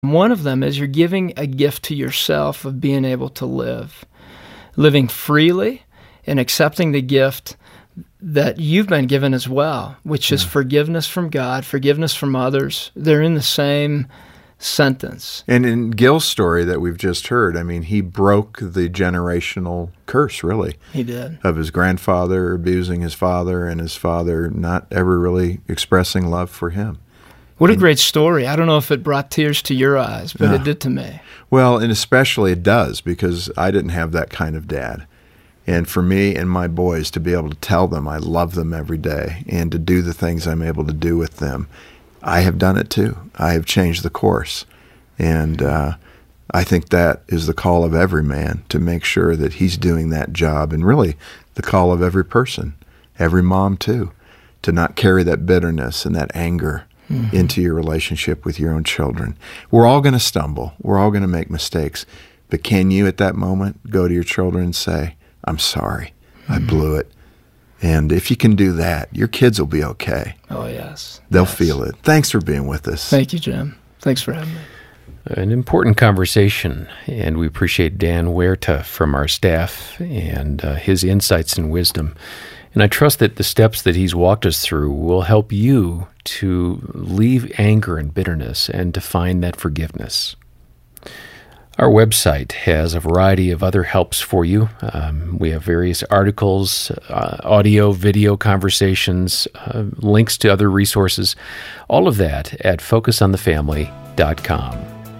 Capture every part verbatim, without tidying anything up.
One of them is you're giving a gift to yourself of being able to live, living freely and accepting the gift that you've been given as well, which is yeah. forgiveness from God, forgiveness from others. They're in the same sentence. And in Gil's story that we've just heard, I mean, he broke the generational curse, really. He did. Of his grandfather abusing his father and his father not ever really expressing love for him. What a and, great story. I don't know if it brought tears to your eyes, but no. it did to me. Well, and especially it does, because I didn't have that kind of dad. And for me and my boys to be able to tell them I love them every day and to do the things I'm able to do with them, I have done it too. I have changed the course. And uh, I think that is the call of every man, to make sure that he's doing that job, and really the call of every person, every mom too, to not carry that bitterness and that anger mm-hmm. into your relationship with your own children. We're all going to stumble. We're all going to make mistakes. But can you at that moment go to your children and say, I'm sorry, mm-hmm. I blew it. And if you can do that, your kids will be okay. Oh, yes. They'll yes. feel it. Thanks for being with us. Thank you, Jim. Thanks for having me. An important conversation, and we appreciate Dan Huerta from our staff and uh, his insights and wisdom. And I trust that the steps that he's walked us through will help you to leave anger and bitterness and to find that forgiveness. Our website has a variety of other helps for you. Um, we have various articles, uh, audio, video conversations, uh, links to other resources, all of that at focus on the family dot com.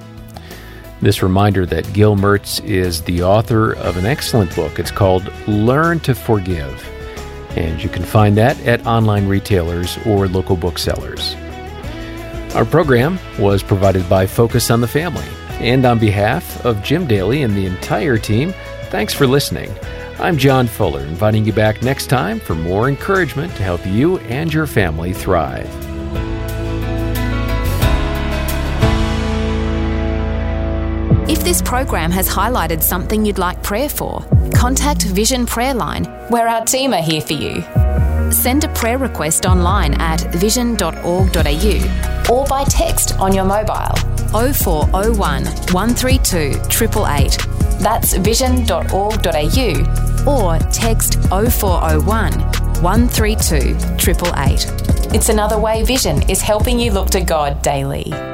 This reminder that Gil Mertz is the author of an excellent book. It's called Learn to Forgive, and you can find that at online retailers or local booksellers. Our program was provided by Focus on the Family. And on behalf of Jim Daly and the entire team, thanks for listening. I'm John Fuller, inviting you back next time for more encouragement to help you and your family thrive. If this program has highlighted something you'd like prayer for, contact Vision Prayer Line, where our team are here for you. Send a prayer request online at vision dot org dot a u or by text on your mobile oh four oh one, one three two, eight eight eight. That's vision dot org dot a u or text oh four oh one, one three two, eight eight eight. It's another way Vision is helping you look to God daily.